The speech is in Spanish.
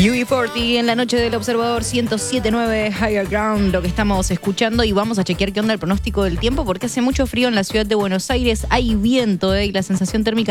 UB40 en la noche del Observador 107.9 Higher Ground, lo que estamos escuchando, y vamos a chequear qué onda el pronóstico del tiempo porque hace mucho frío en la ciudad de Buenos Aires, hay viento y la sensación térmica